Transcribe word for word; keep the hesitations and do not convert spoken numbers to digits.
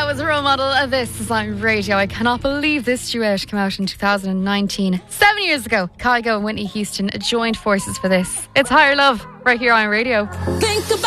was a role model of This Is on Radio. I cannot believe this duet came out in two thousand nineteen. Seven years ago, Kygo and Whitney Houston joined forces for this. It's Higher Love, right here on radio. Think about